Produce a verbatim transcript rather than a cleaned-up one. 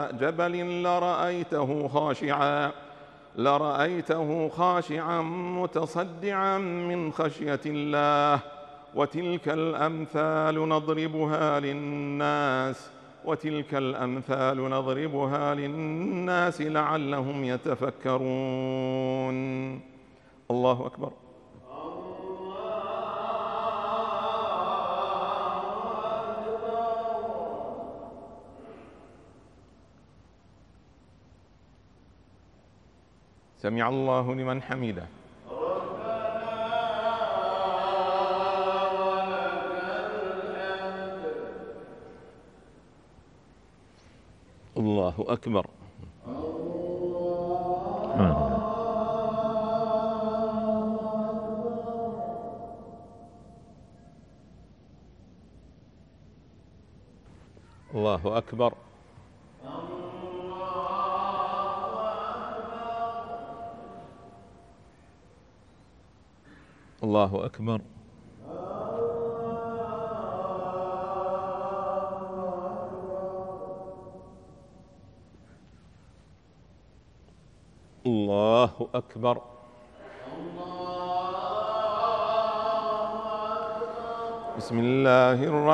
جبل لرأيته خاشعا لرأيته خاشعا متصدعا من خشية الله. وتلك الأمثال نضربها للناس وتلك الأمثال نضربها للناس لعلهم يتفكرون. الله أكبر. سمع الله لمن حمده. الله أكبر. الله أكبر. الله أكبر. الله أكبر. بسم الله الرحمن